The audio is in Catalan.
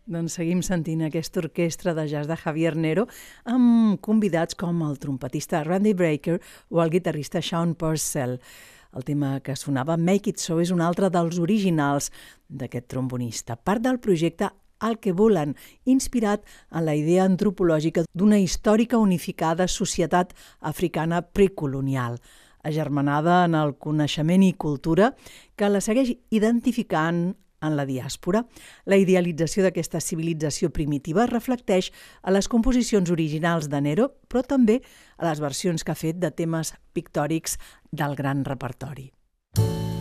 Doncs seguim sentint aquesta orquestra de jazz de Javier Nero amb convidats com el trompetista Randy Brecker o el guitarrista Sean Purcell. El tema que sonava, Make It So, és un altre dels originals d'aquest trombonista. Part del projecte Al que volen, inspirat en la idea antropològica d'una històrica unificada societat africana precolonial, agermanada en el coneixement i cultura que la segueix identificant en la diàspora. La idealització d'aquesta civilització primitiva reflecteix a les composicions originals de Nero, però també a les versions que ha fet de temes pictòrics del gran repertori.